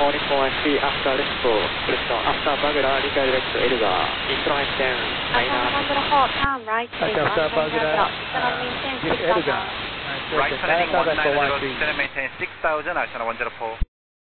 4 after left 4, after Baghdad, redirect to Elga, intro handstand, number 4, turn right, After Baghdad, maintain give 6000. Elga. Right turning 1900, descend and maintain 6000, Alsana 104.